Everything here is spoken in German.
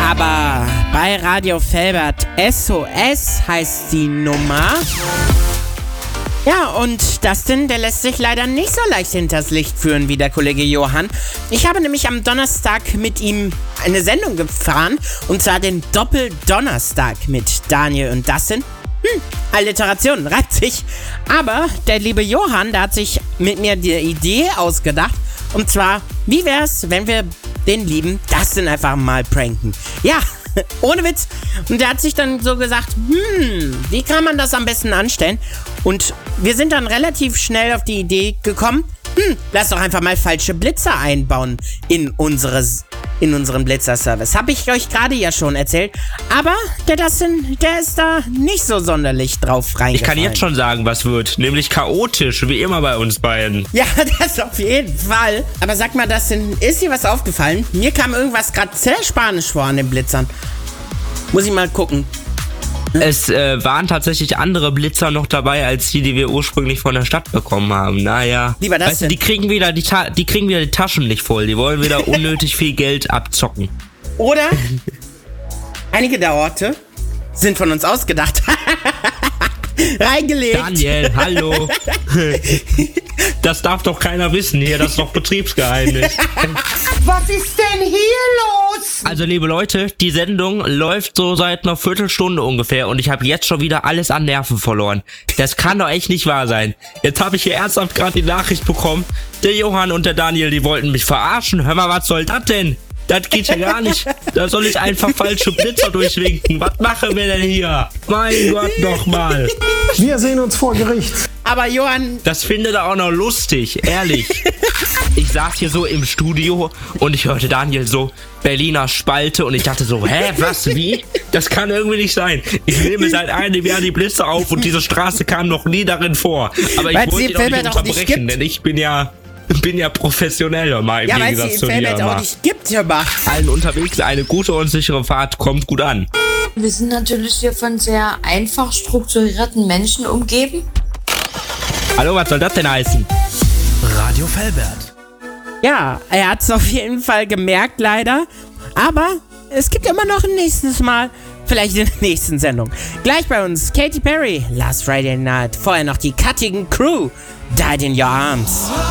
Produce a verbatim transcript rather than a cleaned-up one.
Aber bei Radio Felbert S O S heißt die Nummer. Ja, und Dustin, der lässt sich leider nicht so leicht hinters Licht führen wie der Kollege Johann. Ich habe nämlich am Donnerstag mit ihm eine Sendung gefahren, und zwar den Doppel-Donnerstag mit Daniel und Dustin. Hm, Alliteration, reibt sich. Aber der liebe Johann, der hat sich mit mir die Idee ausgedacht. Und zwar, wie wär's, wenn wir den lieben Dustin einfach mal pranken? Ja, ohne Witz. Und der hat sich dann so gesagt, hm, wie kann man das am besten anstellen? Und wir sind dann relativ schnell auf die Idee gekommen, hm, lass doch einfach mal falsche Blitzer einbauen in unseres, in unseren Blitzer-Service. Habe ich euch gerade ja schon erzählt. Aber der Dustin, der ist da nicht so sonderlich drauf reingefallen. Ich kann jetzt schon sagen, was wird. Nämlich chaotisch, wie immer bei uns beiden. Ja, das auf jeden Fall. Aber sag mal, Dustin, ist dir was aufgefallen? Mir kam irgendwas gerade sehr spanisch vor an den Blitzern. Muss ich mal gucken. Es äh, waren tatsächlich andere Blitzer noch dabei, als die, die wir ursprünglich von der Stadt bekommen haben. Naja, Lieber das weißt du, die kriegen wieder die, Ta- die kriegen wieder die Taschen nicht voll. Die wollen wieder unnötig viel Geld abzocken. Oder einige der Orte sind von uns ausgedacht. Reingelegt. Daniel, hallo. Das darf doch keiner wissen hier, das ist doch Betriebsgeheimnis. Was ist denn hier los? Also liebe Leute, die Sendung läuft so seit einer Viertelstunde ungefähr und ich habe jetzt schon wieder alles an Nerven verloren. Das kann doch echt nicht wahr sein. Jetzt habe ich hier ernsthaft gerade die Nachricht bekommen, der Johann und der Daniel, die wollten mich verarschen. Hör mal, was soll das denn? Das geht ja gar nicht. Da soll ich einfach falsche Blitzer durchwinken. Was machen wir denn hier? Mein Gott, nochmal. Wir sehen uns vor Gericht. Aber Johann... Das findet er auch noch lustig, ehrlich. Ich saß hier so im Studio und ich hörte Daniel so Berliner Spalte und ich dachte so, hä, was, wie? Das kann irgendwie nicht sein. Ich nehme seit einem Jahr die Blitze auf und diese Straße kam noch nie darin vor. Aber ich Weil's wollte die ihn auch nicht Felbert auch nicht unterbrechen, gibt. denn ich bin ja... bin ja professioneller, mal im Ja, weil es Gegensatz die zu dir. Felbert auch Mal. nicht gibt, hörbar. Allen unterwegs eine gute und sichere Fahrt, kommt gut an. Wir sind natürlich hier von sehr einfach strukturierten Menschen umgeben. Hallo, was soll das denn heißen? Radio Felbert. Ja, er hat es auf jeden Fall gemerkt, leider. Aber es gibt immer noch ein nächstes Mal. Vielleicht in der nächsten Sendung. Gleich bei uns Katy Perry, Last Friday Night. Vorher noch die cuttigen Crew, Died in Your Arms.